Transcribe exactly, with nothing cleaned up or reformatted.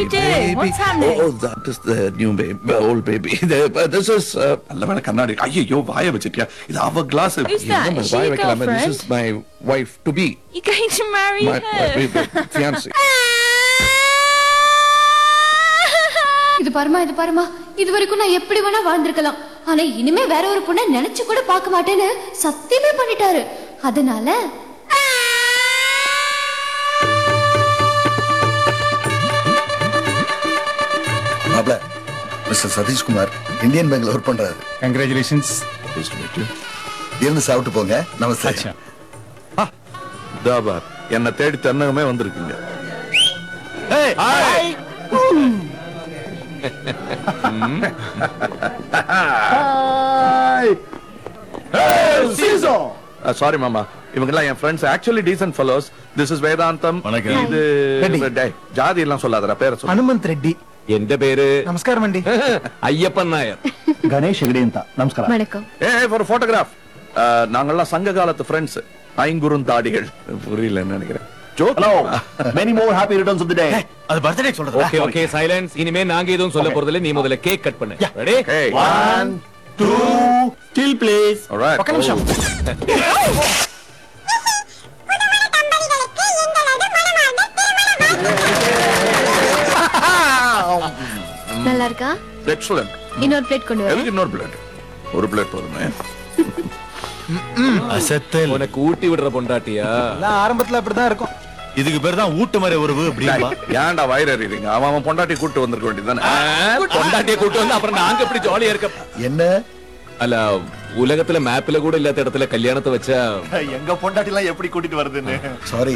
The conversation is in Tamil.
Peter, what's happening? Oh, that is the new baby, old baby. The, uh, this is நல்ல வேளை கண்ணாடி. ஐயோ வாயை வச்சிட்டியா? இது அவ glass. Who's that? Is she your girlfriend? This is my wife to be. You're going to marry My, her? my fiancé. இது பாருமா இது பாருமா இது வரைக்கும் நான் எப்படி வேணா வாழ்ந்திருக்கலாம். ஆனா இனிமே வேற ஒரு பொண்ணை நினைச்சு கூட பார்க்க மாட்டேன்னு சத்தியமே பண்ணிட்டாரு. அதனால மாப்ள மிஸ்டர் சதீஷ்குமார் இந்தியன் பேங்க்ல ஒர்க் பண்றாரு. Congratulations. Nice to meet you. இருந்து சாப்பிட்டு போங்க. நமஸ்தே. அச்சா. தாபார் என்ன தேடி தன்னகமே வந்திருக்கீங்க. ஏய் ஹாய். ஹாய். ஏய் சீசோ. சாரி மாமா, இவங்க எல்லாம் என் friends, actually descent fellows. This is வேதாந்தம். இது ஜாதி எல்லாம் சொல்லாதடா, பேரை சொல்லு. ಹನುಮಂತ್ ರೆಡ್ಡಿ. എന്റെ പേര് ನಮಸ್ಕಾರ ಮಂಡಿ. അയ്യപ്പൻ നായർ. ಗಣೇಶ್ ಹೆಗಡೆ ಅಂತ. ನಮಸ್ಕಾರ. வணக்கம். A for photograph. நாங்கெல்லாம் சங்க காலத்து ஃப்ரெண்ட்ஸ், ஐங்குறுந்தாடிகள். புரியலன்னு நினைக்கிறேன். Joke. Hello. Many more happy returns of the டே. அது பர்த்டே சொல்றதா? Okay okay silence. இனிமே நாங்க எதுவும் சொல்ல போறதில்ல. நீ முதல்ல கேக் கட் பண்ணு. Ready? Hey. One two still please. Alright. ஒக்க நிமிஷம். நல்லா இருக்கா? Excellent. இன்னொரு பிளேட் கொண்டு வா. எதுக்கு இன்னொரு பிளேட்? ஒரு பிளேட் போதுமே. அசத்தல். உனக்கு ஊட்டி விடுற பொண்டாட்டியா? நான் ஆரம்பத்துல அப்படிதான் இருக்கும். இதுக்கு பேர் தான் ஊட்டு மறை உறவு அப்படிம்பா. ஏன்டா வயிறு எறிறீங்க? அவன் அவன் பொண்டாட்டி கூட்டு வந்திருக்க வேண்டியதுதானே. பொண்டாட்டியை கூட்டு வந்து அப்புறம் நாங்க எப்படி ஜாலியா இருக்க? என்ன அல்ல உலகத்துல மேப்ல கூட இல்லாத இடத்துல கல்யாணத்தை வச்சா எங்க பொண்டாட்டி எல்லாம் எப்படி கூட்டிட்டு வருதுன்னு. சாரி